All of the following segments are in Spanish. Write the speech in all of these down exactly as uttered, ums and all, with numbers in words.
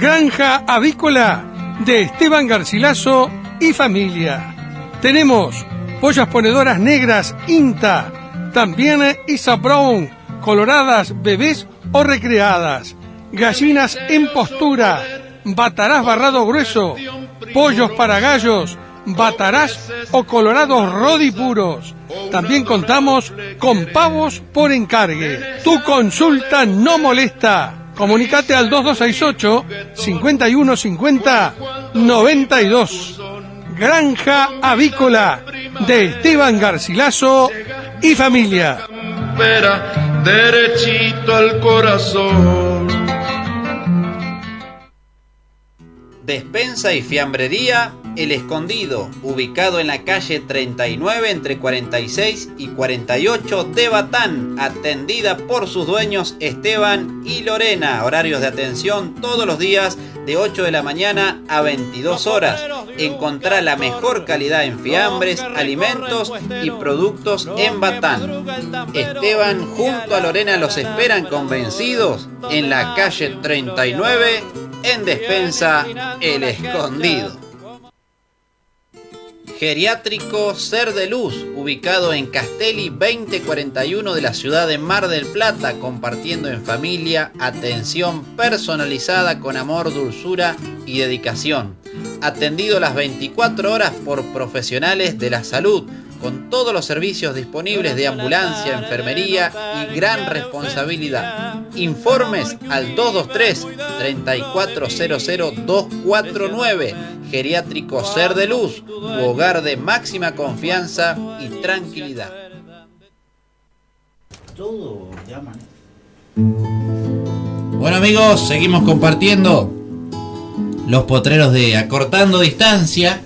Granja Avícola de Esteban Garcilaso y familia. Tenemos pollas ponedoras negras INTA, también Isa Brown, coloradas, bebés o recreadas, gallinas en postura, batarás barrado grueso, pollos para gallos, batarás o colorados rodi puros. También contamos con pavos por encargue. Tu consulta no molesta. Comunicate al dos dos seis ocho, cinco uno cinco cero, nueve dos. Granja Avícola de Esteban Garcilaso y familia. Espera, derechito al corazón. Despensa y fiambrería El Escondido, ubicado en la calle treinta y nueve entre cuarenta y seis y cuarenta y ocho de Batán, atendida por sus dueños Esteban y Lorena. Horarios de atención todos los días de ocho de la mañana a veintidós horas. Encontrá la mejor calidad en fiambres, alimentos y productos en Batán. Esteban junto a Lorena los esperan convencidos en la calle treinta y nueve en Despensa El Escondido. Geriátrico Ser de Luz, ubicado en Castelli veinte cuarenta y uno de la ciudad de Mar del Plata, compartiendo en familia atención personalizada con amor, dulzura y dedicación. Atendido las veinticuatro horas por profesionales de la salud, con todos los servicios disponibles de ambulancia, enfermería y gran responsabilidad. Informes al dos dos tres, tres cuatro cero cero, dos cuatro nueve. Geriátrico Ser de Luz, tu hogar de máxima confianza y tranquilidad. Todo llaman. Bueno amigos, seguimos compartiendo los potreros de Acortando Distancia.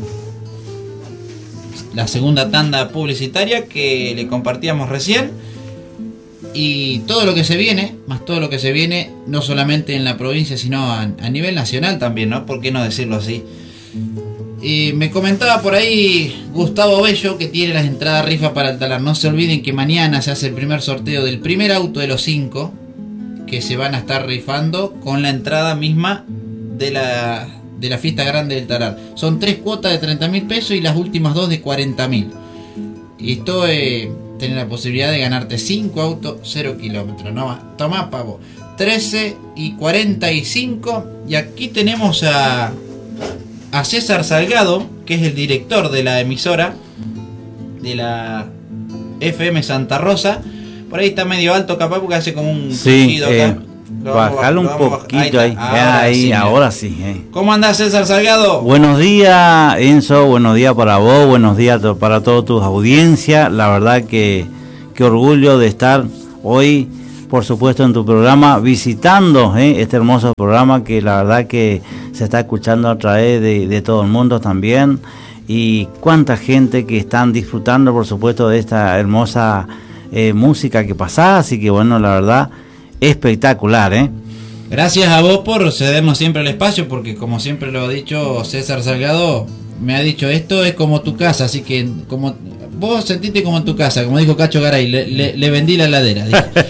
La segunda tanda publicitaria que le compartíamos recién. Y todo lo que se viene, más todo lo que se viene, no solamente en la provincia, sino a, a nivel nacional también, ¿no? ¿Por qué no decirlo así? Y me comentaba por ahí Gustavo Bello que tiene las entradas rifa para el talar. No se olviden que mañana se hace el primer sorteo del primer auto de los cinco que se van a estar rifando con la entrada misma de la, de la fiesta grande del talar. Son tres cuotas de treinta mil pesos y las últimas dos de cuarenta mil. Y esto es... Eh, tener la posibilidad de ganarte cinco autos, cero kilómetros. No más. Tomá, pavo. trece y cuarenta y cinco. Y aquí tenemos a, a César Salgado, que es el director de la emisora de la F M Santa Rosa. Por ahí está medio alto, capaz, porque hace como un sí, acá. Eh, bajalo un poquito ahí. Ahí, ahora, ahí, sí, ahora sí. Eh. ¿Cómo andás, César Salgado? Buenos días, Enzo. Buenos días para vos. Buenos días para todas tus audiencias. La verdad que qué orgullo de estar hoy, por supuesto, en tu programa, visitando eh, este hermoso programa que la verdad que se está escuchando a través de, de todo el mundo también. Y cuánta gente que están disfrutando, por supuesto, de esta hermosa eh, música que pasa. Así que bueno, la verdad, espectacular, ¿eh? Gracias a vos por cedernos siempre el espacio, porque como siempre lo ha dicho César Salgado, me ha dicho, esto es como tu casa, así que como vos sentiste como en tu casa, como dijo Cacho Garay, le, le, le vendí la heladera.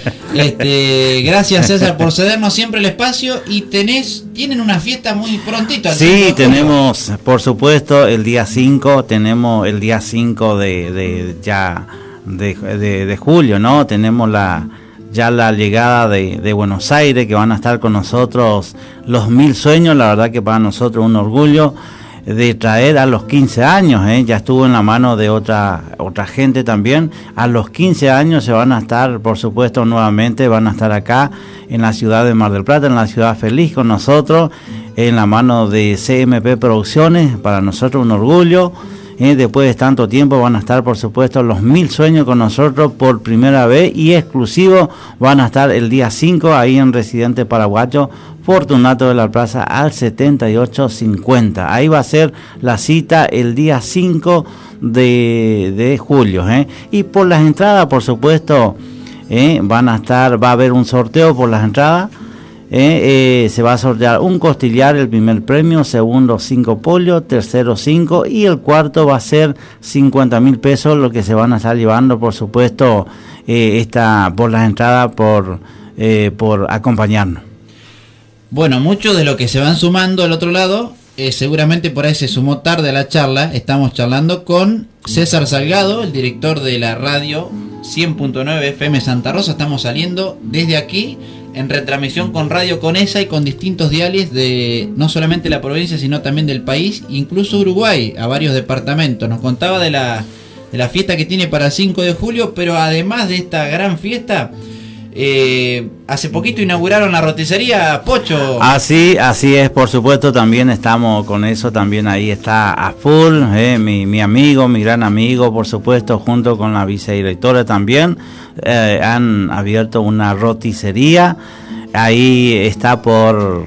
este, gracias César por cedernos siempre el espacio. Y tenés, tienen una fiesta muy prontito. Sí, tenemos, por supuesto, el día cinco, tenemos el día cinco de, de ya de, de, de julio, ¿no? Tenemos la ya la llegada de, de Buenos Aires, que van a estar con nosotros los Mil Sueños. La verdad que para nosotros un orgullo de traer a los quince años, ¿eh? Ya estuvo en la mano de otra otra gente también. A los quince años se van a estar, por supuesto, nuevamente van a estar acá en la ciudad de Mar del Plata, en la ciudad feliz con nosotros, en la mano de C M P Producciones. Para nosotros un orgullo. Eh, después de tanto tiempo van a estar, por supuesto, los Mil Sueños con nosotros por primera vez, y exclusivo van a estar el día cinco ahí en Residente Paraguayo Fortunato de la Plaza al setenta y ocho cincuenta. Ahí va a ser la cita el día cinco de, de julio. ¿eh? Y por las entradas, por supuesto, eh, van a estar, va a haber un sorteo por las entradas. Eh, eh, se va a sortear un costillar, el primer premio, segundo cinco pollos, tercero cinco y el cuarto va a ser cincuenta mil pesos, lo que se van a estar llevando, por supuesto, eh, esta, por las entradas, por, eh, por acompañarnos. Bueno, muchos de los que se van sumando al otro lado, eh, seguramente por ahí se sumó tarde a la charla. Estamos charlando con César Salgado, el director de la radio cien punto nueve F M Santa Rosa. Estamos saliendo desde aquí en retransmisión con Radio Conesa y con distintos diales de no solamente la provincia, sino también del país, incluso Uruguay, a varios departamentos. Nos contaba de la, de la fiesta que tiene para el cinco de julio, pero además de esta gran fiesta, eh, hace poquito inauguraron la roticería Pocho. Así, así es, por supuesto, también estamos con eso, también ahí está a full, eh, mi, mi amigo, mi gran amigo, por supuesto, junto con la vicedirectora también, eh, han abierto una roticería, ahí está por,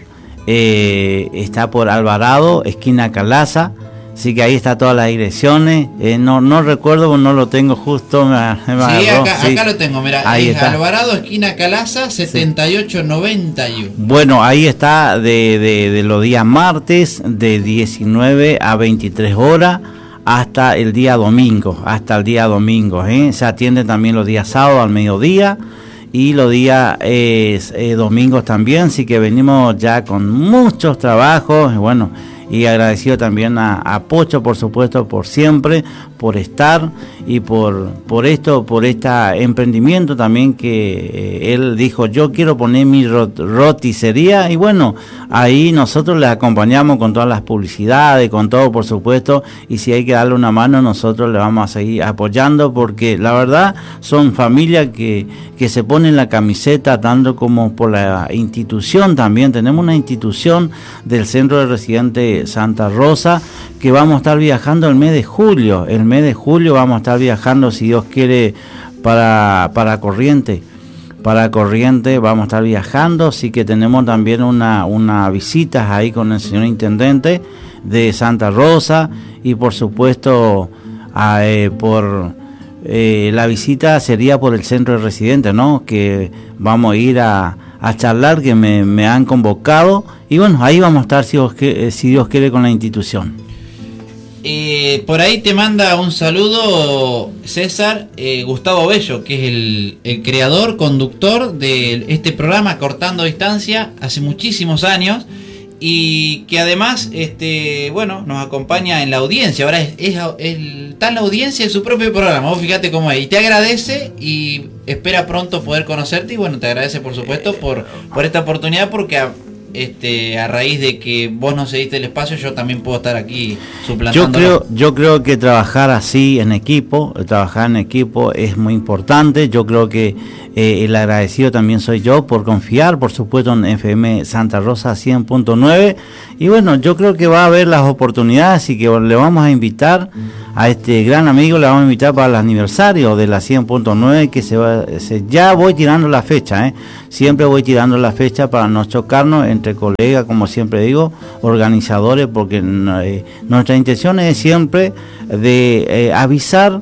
eh, está por Alvarado, esquina Calaza. Así que ahí está todas las direcciones, eh, no no recuerdo, no lo tengo justo. Me, me sí, agarró, acá, sí, acá lo tengo, mira, ahí es está. Alvarado, esquina Calaza, setenta y ocho noventa y uno. Bueno, ahí está de, de, de los días martes, de diecinueve a veintitrés horas, hasta el día domingo, hasta el día domingo, ¿eh? Se atiende también los días sábados al mediodía, y los días eh, eh, domingos también, así que venimos ya con muchos trabajos, bueno, y agradecido también a, a Pocho, por supuesto, por siempre, por estar y por por esto, por este emprendimiento también que eh, él dijo, yo quiero poner mi rot, roticería, y bueno, ahí nosotros le acompañamos con todas las publicidades, con todo, por supuesto, y si hay que darle una mano, nosotros le vamos a seguir apoyando, porque la verdad son familias que, que se ponen la camiseta, tanto como por la institución también. Tenemos una institución del Centro de Residentes Santa Rosa, que vamos a estar viajando el mes de julio, el mes de julio vamos a estar viajando, si Dios quiere, para, para Corrientes, para Corrientes vamos a estar viajando, así que tenemos también una, una visita ahí con el señor intendente de Santa Rosa, y por supuesto a, eh, por eh, la visita sería por el centro de residentes, ¿no? Que vamos a ir a a charlar, que me, me han convocado, y bueno, ahí vamos a estar, si Dios, que, si Dios quiere, con la institución. Eh, por ahí te manda un saludo César, eh, Gustavo Bello, que es el, el creador, conductor de este programa Cortando Distancia hace muchísimos años, y que además este bueno nos acompaña en la audiencia. Ahora es, es, es, está en la audiencia de su propio programa. Vos fíjate cómo es, y te agradece y espera pronto poder conocerte, y bueno, te agradece por supuesto por, por esta oportunidad, porque a, este a raíz de que vos nos cediste el espacio, yo también puedo estar aquí suplantando. Yo creo, yo creo que trabajar así en equipo, trabajar en equipo es muy importante. Yo creo que eh, el agradecido también soy yo por confiar, por supuesto, en F M Santa Rosa cien punto nueve, y bueno, yo creo que va a haber las oportunidades, y que le vamos a invitar a este gran amigo, le vamos a invitar para el aniversario de la cien punto nueve, que se va, se, ya voy tirando la fecha, ¿eh? Siempre voy tirando la fecha para no chocarnos entre colegas, como siempre digo, organizadores, porque eh, nuestra intención es siempre de eh, avisar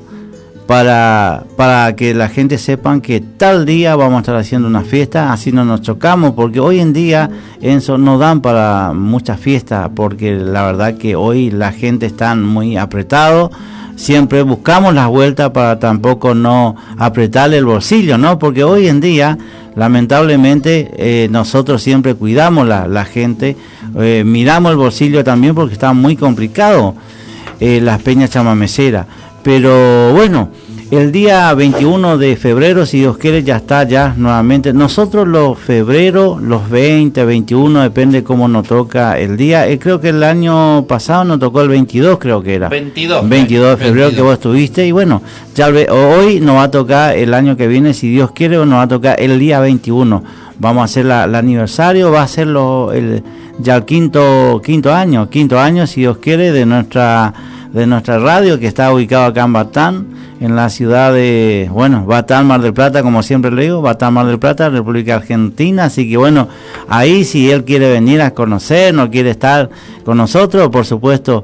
para para que la gente sepan que tal día vamos a estar haciendo una fiesta, así no nos chocamos, porque hoy en día eso no dan para muchas fiestas, porque la verdad que hoy la gente está muy apretado. Siempre buscamos las vueltas para tampoco no apretarle el bolsillo, ¿no? Porque hoy en día, lamentablemente, eh, nosotros siempre cuidamos la, la gente, eh, miramos el bolsillo también, porque está muy complicado eh, las peñas chamameceras. Pero bueno, el día veintiuno de febrero, si Dios quiere, ya está ya nuevamente. Nosotros los febrero, los veinte, veintiuno, depende cómo nos toca el día. Eh, creo que el año pasado nos tocó el veintidós, creo que era. veintidós. veintidós de febrero, veintidós. Que vos estuviste. Y bueno, ya hoy nos va a tocar el año que viene, si Dios quiere, nos va a tocar el día veintiuno. Vamos a hacer la, el aniversario, va a ser lo, el, ya el quinto, quinto año, quinto año, si Dios quiere, de nuestra... de nuestra radio, que está ubicado acá en Batán, en la ciudad de, bueno, Batán, Mar del Plata, como siempre le digo, Batán, Mar del Plata, República Argentina. Así que bueno, ahí si él quiere venir a conocernos, quiere estar con nosotros, por supuesto.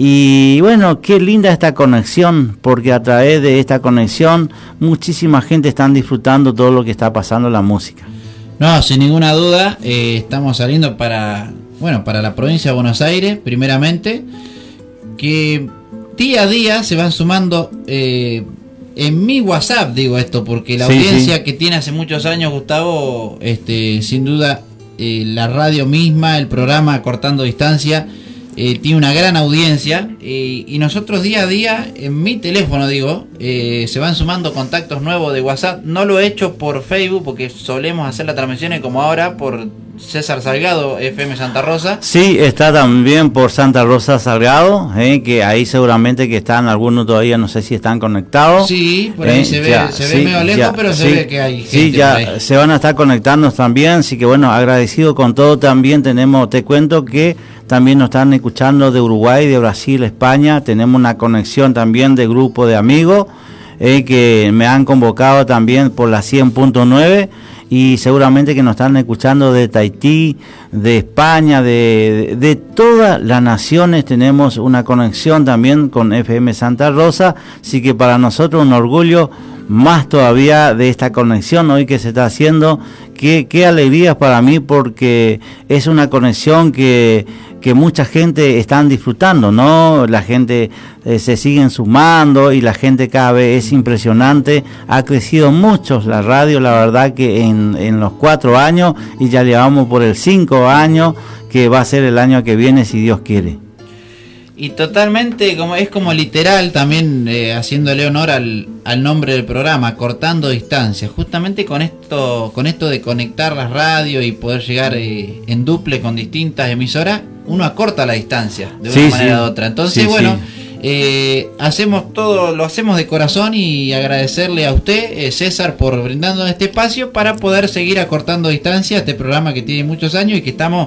Y bueno, qué linda esta conexión, porque a través de esta conexión muchísima gente está disfrutando todo lo que está pasando en la música. No, sin ninguna duda, eh, estamos saliendo para, bueno, para la provincia de Buenos Aires, primeramente, que día a día se van sumando, eh, en mi WhatsApp digo esto, porque la sí, audiencia sí. que tiene hace muchos años Gustavo, este, sin duda eh, la radio misma, el programa Cortando Distancia, eh, tiene una gran audiencia, eh, y nosotros día a día, en mi teléfono digo, eh, se van sumando contactos nuevos de WhatsApp. No lo he hecho por Facebook porque solemos hacer las transmisiones como ahora por César Salgado, F M Santa Rosa. Sí, está también por Santa Rosa Salgado, eh, que ahí seguramente que están algunos todavía, no sé si están conectados. Sí, por ahí eh, se ve, ya, se ve sí, medio lejos, ya, pero sí, se ve que hay gente. Sí, ya se van a estar conectando también, así que bueno, agradecido con todo. También tenemos, te cuento que también nos están escuchando de Uruguay, de Brasil, España. Tenemos una conexión también de grupo de amigos eh, que me han convocado también por la cien punto nueve. Y seguramente que nos están escuchando de Tahití, de España, de, de, de todas las naciones. Tenemos una conexión también con F M Santa Rosa, así que para nosotros un orgullo más todavía de esta conexión hoy que se está haciendo. Qué, qué alegría para mí, porque es una conexión que, que mucha gente están disfrutando, ¿no? La gente eh, se siguen sumando y la gente cada vez es impresionante. Ha crecido mucho la radio, la verdad que en, en los cuatro años, y ya llevamos por el cinco años, que va a ser el año que viene si Dios quiere. Y totalmente, como es como literal también, eh, haciéndole honor al, al nombre del programa, Cortando Distancia. Justamente con esto, con esto de conectar las radios y poder llegar eh, en duple con distintas emisoras, uno acorta la distancia de una sí, manera sí. u otra. Entonces, sí, bueno, sí. eh, hacemos todo, lo hacemos de corazón, y agradecerle a usted, eh, César, por brindarnos este espacio para poder seguir acortando distancia, este programa que tiene muchos años y que estamos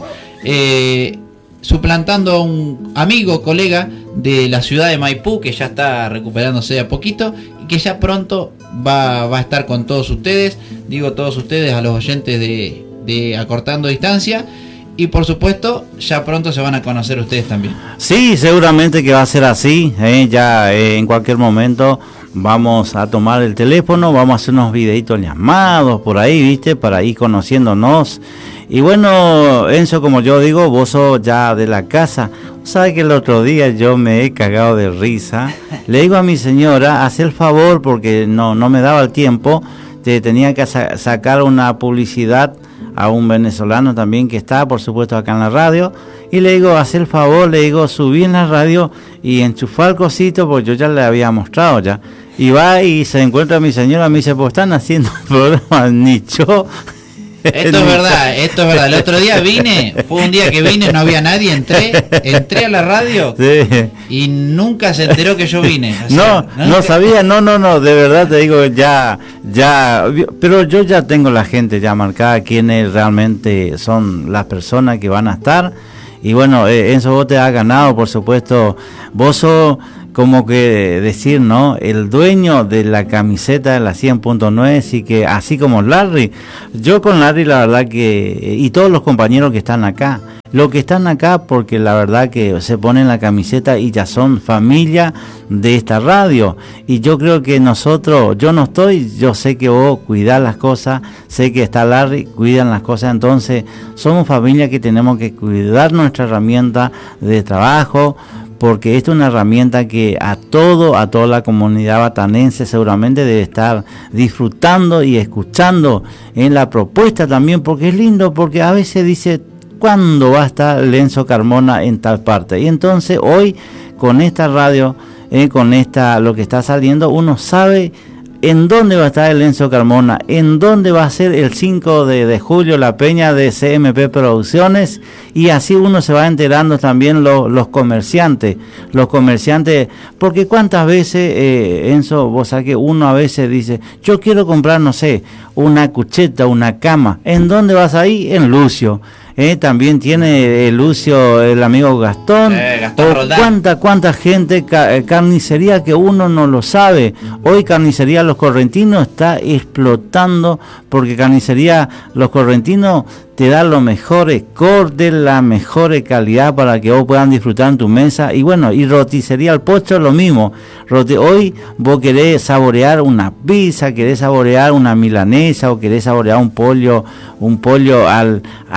Eh, suplantando a un amigo, colega de la ciudad de Maipú, que ya está recuperándose a poquito y que ya pronto va, va a estar con todos ustedes. Digo todos ustedes, a los oyentes de, de Acortando Distancia. Y por supuesto, ya pronto se van a conocer ustedes también. Sí, seguramente que va a ser así, ¿eh? Ya eh, en cualquier momento vamos a tomar el teléfono, vamos a hacer unos videitos llamados por ahí, ¿viste? Para ir conociéndonos. Y bueno, Enzo, como yo digo, vos sos ya de la casa. ¿Sabes que el otro día yo me he cagado de risa? Le digo a mi señora, haz el favor, porque no, no me daba el tiempo, te tenía que sa- sacar una publicidad a un venezolano también que está, por supuesto, acá en la radio. Y le digo, haz el favor, le digo, subí en la radio y enchufá el cosito, porque yo ya le había mostrado ya. Y va y se encuentra mi señora, me dice, pues están haciendo programas nicho. Esto es verdad, esto es verdad. El otro día vine, fue un día que vine, no había nadie, entré, entré a la radio, sí, y nunca se enteró que yo vine. O sea, no, no, no sabía, no, no, no, de verdad te digo, ya, ya, pero yo ya tengo la gente ya marcada, quienes realmente son las personas que van a estar. Y bueno, eh, Enzo, vos te has ganado, por supuesto, vos sos como que decir, ¿no? El dueño de la camiseta de la cien punto nueve, así que así como Larry, yo con Larry la verdad que, y todos los compañeros que están acá, los que están acá porque la verdad que se ponen la camiseta y ya son familia de esta radio. Y yo creo que nosotros, yo no estoy, yo sé que vos cuidás las cosas, sé que está Larry, cuidan las cosas, entonces somos familia que tenemos que cuidar nuestra herramienta de trabajo, porque esta es una herramienta que a todo, a toda la comunidad batanense seguramente debe estar disfrutando y escuchando en la propuesta también, porque es lindo, porque a veces dice, ¿cuándo va a estar Lenzo Carmona en tal parte? Y entonces hoy con esta radio, eh, con esta lo que está saliendo, uno sabe en dónde va a estar el Lenzo Carmona, en dónde va a ser el cinco de julio la peña de C M P Producciones, y así uno se va enterando también lo, los comerciantes, los comerciantes, porque cuántas veces, eh, Enzo, vos sabés que uno a veces dice, yo quiero comprar, no sé, una cucheta, una cama, ¿en dónde vas ahí? En Lucio. Eh, también tiene el Lucio, el amigo Gastón, eh, Gastón o cuánta, cuánta gente, ca, carnicería que uno no lo sabe. Hoy Carnicería Los Correntinos está explotando, porque Carnicería Los Correntinos te da los mejores cortes, la mejor calidad para que vos puedan disfrutar en tu mesa. Y bueno, y Roticería El Pocho lo mismo. Roti, hoy vos querés saborear una pizza, querés saborear una milanesa, o querés saborear un pollo, un pollo al, al horno,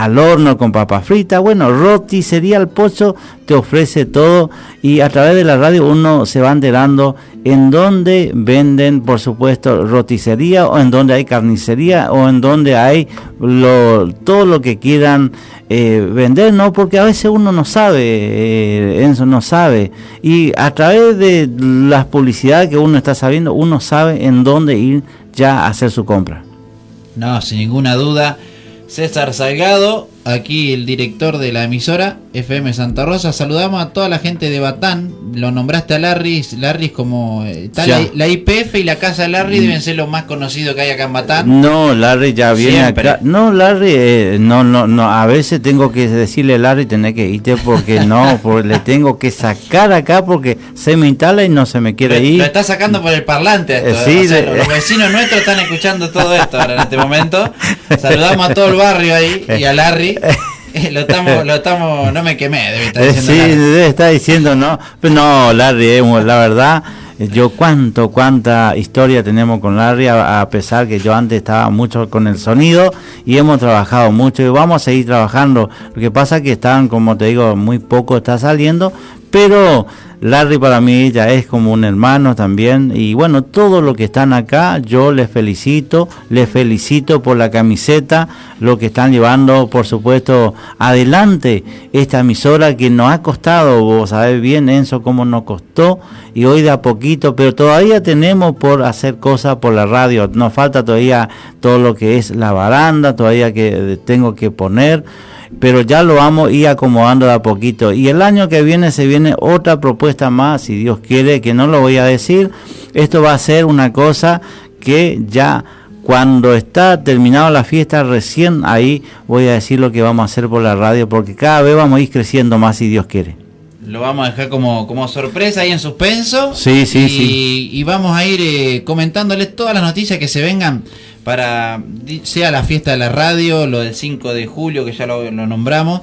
desayuno con papas fritas. Bueno, Roticería El Pocho te ofrece todo y a través de la radio uno se va enterando en donde venden, por supuesto, roticería o en donde hay carnicería o en donde hay lo, todo lo que quieran eh, vender, ¿no? Porque a veces uno no sabe, eh, Enzo no sabe, y a través de las publicidades que uno está sabiendo, uno sabe en dónde ir ya a hacer su compra. No, sin ninguna duda. César Salgado, aquí el director de la emisora F M Santa Rosa. Saludamos a toda la gente de Batán. Lo nombraste a Larry. Larry es como está la, la I P F y la casa de Larry deben ser lo más conocido que hay acá en Batán. No, Larry ya viene Siempre. acá. No, Larry, eh, no, no, no. A veces tengo que decirle, Larry, tenés que irte porque no, porque le tengo que sacar acá porque se me instala y no se me quiere ir. Lo está sacando por el parlante esto, eh, sí, o sea, de... los vecinos nuestros están escuchando todo esto ahora en este momento. Saludamos a todo el barrio ahí y a Larry. Lo estamos, lo estamos, no me quemé, debe estar diciendo. Sí, Larry. debe estar diciendo, no. Pero no, Larry, eh, la verdad, yo cuánto, cuánta historia tenemos con Larry, a, a pesar que yo antes estaba mucho con el sonido y hemos trabajado mucho y vamos a seguir trabajando. Lo que pasa es que están, como te digo, muy poco está saliendo, pero Larry para mí ya es como un hermano también y bueno, todos los que están acá yo les felicito, les felicito por la camiseta, lo que están llevando por supuesto adelante esta emisora que nos ha costado, vos sabés bien Enzo cómo nos costó y hoy de a poquito, pero todavía tenemos por hacer cosas por la radio, nos falta todavía todo lo que es la baranda, todavía que tengo que poner, pero ya lo vamos a ir acomodando de a poquito y el año que viene se viene otra propuesta más, si Dios quiere, que no lo voy a decir, esto va a ser una cosa que ya cuando está terminada la fiesta recién ahí voy a decir lo que vamos a hacer por la radio, porque cada vez vamos a ir creciendo más si Dios quiere. Lo vamos a dejar como, como sorpresa ahí en suspenso. Sí, sí, y, sí. Y vamos a ir eh, comentándoles todas las noticias que se vengan para, sea la fiesta de la radio, lo del cinco de julio que ya lo, lo nombramos,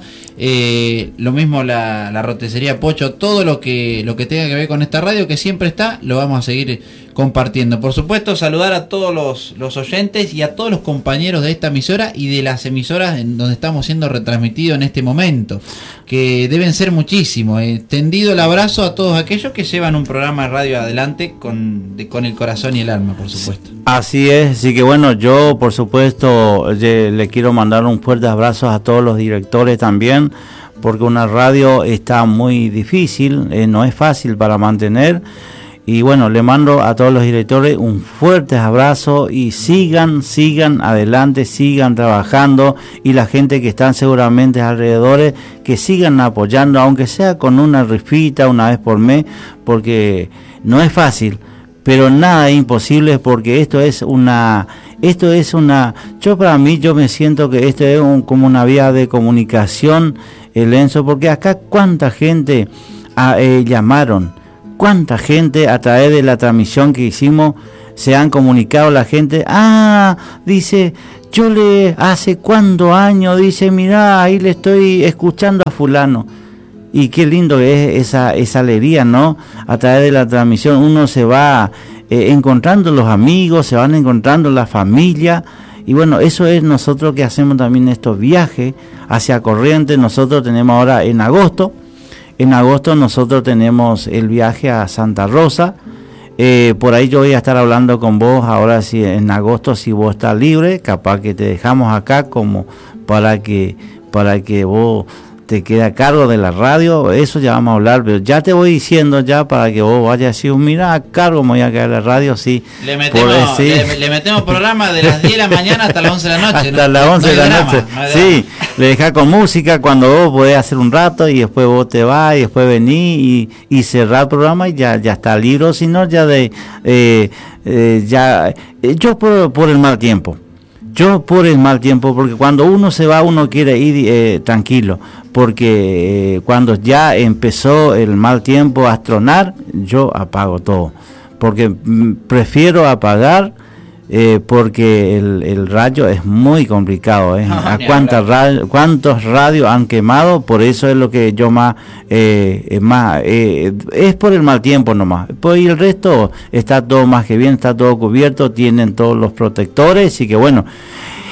eh, lo mismo la, la roticería Pocho, todo lo que, lo que tenga que ver con esta radio que siempre está, lo vamos a seguir compartiendo. Por supuesto, saludar a todos los, los oyentes y a todos los compañeros de esta emisora y de las emisoras en donde estamos siendo retransmitidos en este momento, que deben ser muchísimos. Eh, tendido el abrazo a todos aquellos que llevan un programa de radio adelante con, de, con el corazón y el alma, por supuesto. Así es, así que bueno, yo por supuesto le, le quiero mandar un fuerte abrazo a todos los directores también, porque una radio está muy difícil, eh, no es fácil para mantener. Y bueno, le mando a todos los directores un fuerte abrazo y sigan, sigan adelante, sigan trabajando y la gente que están seguramente alrededor, que sigan apoyando, aunque sea con una rifita una vez por mes, porque no es fácil, pero nada es imposible porque esto es una, esto es una, yo para mí yo me siento que esto es un, como una vía de comunicación, el Enzo, porque acá cuánta gente a, eh, llamaron. ¿Cuánta gente a través de la transmisión que hicimos se han comunicado la gente? Ah, dice, yo le hace cuántos años, dice, mirá, ahí le estoy escuchando a fulano. Y qué lindo es esa, esa alegría, ¿no? A través de la transmisión uno se va eh, encontrando los amigos, se van encontrando la familia. Y bueno, eso es nosotros que hacemos también estos viajes hacia Corrientes. Nosotros tenemos ahora en agosto. En agosto nosotros tenemos el viaje a Santa Rosa, eh, por ahí yo voy a estar hablando con vos ahora si en agosto si vos estás libre, capaz que te dejamos acá como para que para que vos te quede a cargo de la radio, eso ya vamos a hablar, pero ya te voy diciendo ya para que vos vayas así, mira, a cargo me voy a quedar la radio, sí. Le metemos, le, le metemos programa de las diez de la mañana hasta las once de la noche. Hasta no, las once no de la drama, noche, no sí, le dejás con música cuando vos podés hacer un rato y después vos te vas y después venís y, y cerrar el programa y ya, ya está libre, si no ya de, eh, eh, ya, eh, yo por, por el mal tiempo. Yo por el mal tiempo, porque cuando uno se va uno quiere ir eh, tranquilo, porque eh, cuando ya empezó el mal tiempo a tronar, yo apago todo, porque mm, prefiero apagar, eh, porque el, el radio es muy complicado, ¿eh? No, a cuántas radio, cuántos radios han quemado, por eso es lo que yo más, eh, más eh, es por el mal tiempo nomás, pues y el resto está todo más que bien, está todo cubierto, tienen todos los protectores, y que bueno,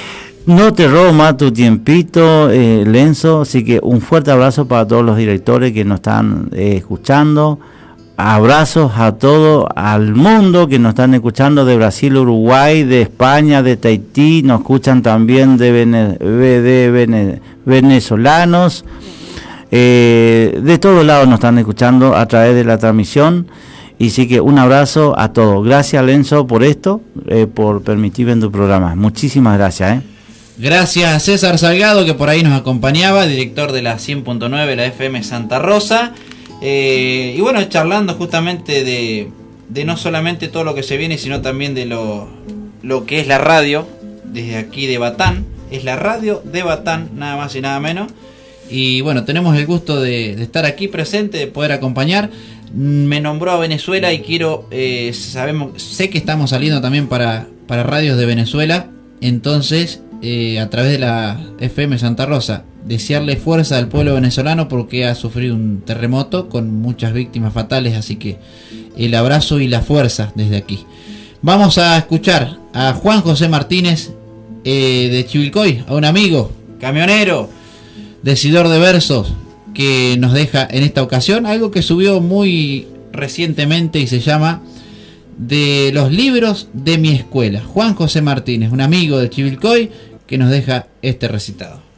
No te robo más tu tiempito, eh, Lenzo, así que un fuerte abrazo para todos los directores que nos están eh, escuchando. Abrazos a todo al mundo que nos están escuchando de Brasil, Uruguay, de España, de Tahití, nos escuchan también de, Vene, de Vene, venezolanos, eh, de todos lados nos están escuchando a través de la transmisión. Y sí que un abrazo a todos. Gracias, Lenzo, por esto, eh, por permitirme en tu programa. Muchísimas gracias. ¿eh? Gracias a César Salgado, que por ahí nos acompañaba, director de la cien punto nueve, la F M Santa Rosa. Eh, y bueno, charlando justamente de, de no solamente todo lo que se viene, sino también de lo, lo que es la radio, desde aquí de Batán. Es la radio de Batán, nada más y nada menos. Y bueno, tenemos el gusto de, de estar aquí presente, de poder acompañar. Me nombró a Venezuela y quiero, eh, sabemos, sé que estamos saliendo también para, para radios de Venezuela, entonces eh, a través de la F M Santa Rosa, desearle fuerza al pueblo venezolano porque ha sufrido un terremoto con muchas víctimas fatales, así que el abrazo y la fuerza desde aquí. Vamos a escuchar a Juan José Martínez eh, de Chivilcoy, a un amigo, camionero, decidor de versos, que nos deja en esta ocasión algo que subió muy recientemente y se llama De los libros de mi escuela. Juan José Martínez, un amigo de Chivilcoy, que nos deja este recitado.